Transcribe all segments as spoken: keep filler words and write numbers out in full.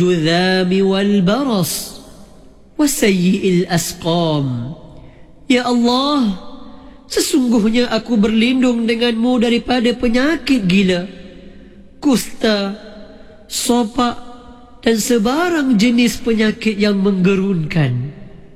الجذام والبرص وسيء الأسقام. Ya Allah, sesungguhnya aku berlindung denganmu daripada penyakit gila, kusta, sopak dan sebarang jenis penyakit yang menggerunkan.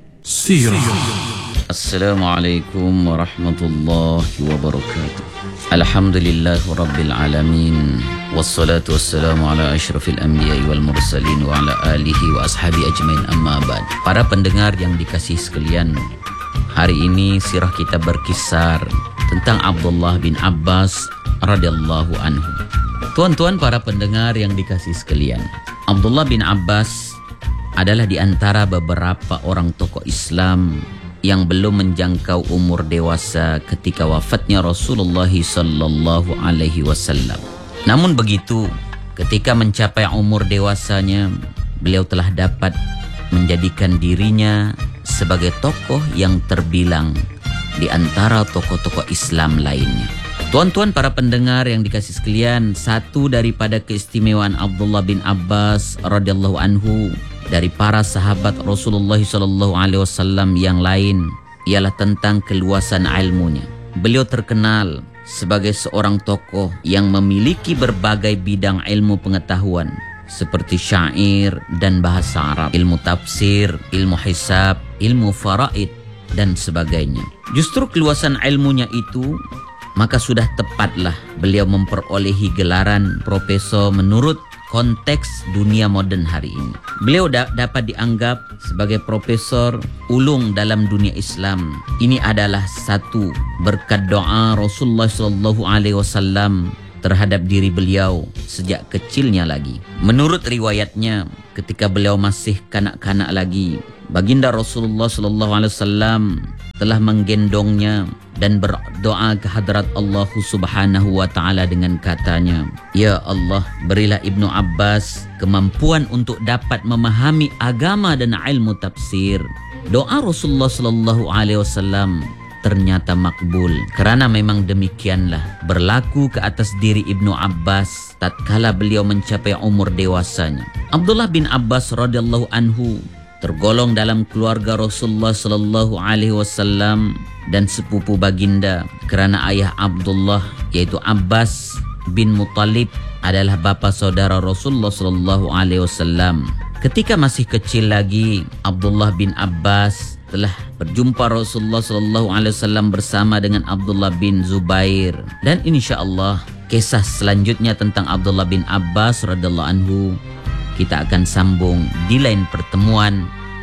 Sirah. Assalamualaikum warahmatullahi wabarakatuh. Alhamdulillah Rabbil Alamin. Wassalatu wassalamu ala ashrafil anbiya'i wal mursalin wa ala alihi wa ashabi ajmain, amma ba'd. Para pendengar yang dikasihi sekalian, hari ini sirah kita berkisar tentang Abdullah bin Abbas radhiyallahu anhu. Tuan-tuan para pendengar yang dikasihi sekalian, Abdullah bin Abbas adalah di antara beberapa orang tokoh Islam yang belum menjangkau umur dewasa ketika wafatnya Rasulullah sallallahu alaihi wasallam. Namun begitu, ketika mencapai umur dewasanya, beliau telah dapat menjadikan dirinya sebagai tokoh yang terbilang di antara tokoh-tokoh Islam lainnya. Tuan-tuan para pendengar yang dikasihi sekalian, satu daripada keistimewaan Abdullah bin Abbas radhiyallahu anhu dari para sahabat Rasulullah sallallahu alaihi wasallam yang lain ialah tentang keluasan ilmunya. Beliau terkenal sebagai seorang tokoh yang memiliki berbagai bidang ilmu pengetahuan seperti syair dan bahasa Arab, ilmu tafsir, ilmu hisab, ilmu faraid dan sebagainya. Justru keluasan ilmunya itu, maka sudah tepatlah beliau memperolehi gelaran profesor menurut konteks dunia modern hari ini. Beliau da- dapat dianggap sebagai profesor ulung dalam dunia Islam. Ini adalah satu berkat doa Rasulullah sallallahu alaihi wasallam terhadap diri beliau sejak kecilnya lagi. Menurut riwayatnya, ketika beliau masih kanak-kanak lagi, baginda Rasulullah sallallahu alaihi wasallam telah menggendongnya dan berdoa ke hadrat Allah Subhanahu wa taala dengan katanya, "Ya Allah, berilah Ibnu Abbas kemampuan untuk dapat memahami agama dan ilmu tafsir." Doa Rasulullah sallallahu alaihi wasallam ternyata makbul, kerana memang demikianlah berlaku ke atas diri Ibnu Abbas tatkala beliau mencapai umur dewasanya. Abdullah bin Abbas radhiyallahu anhu tergolong dalam keluarga Rasulullah sallallahu alaihi wasallam dan sepupu baginda, kerana ayah Abdullah yaitu Abbas bin Muttalib adalah bapa saudara Rasulullah sallallahu alaihi wasallam. Ketika masih kecil lagi, Abdullah bin Abbas telah berjumpa Rasulullah sallallahu alaihi wasallam bersama dengan Abdullah bin Zubair, dan insyaallah kisah selanjutnya tentang Abdullah bin Abbas radhiyallahu anhu kita akan sambung di lain pertemuan.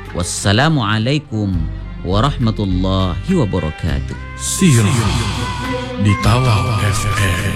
Wassalamualaikum warahmatullahi wabarakatuh. Sirah di Tawau F M.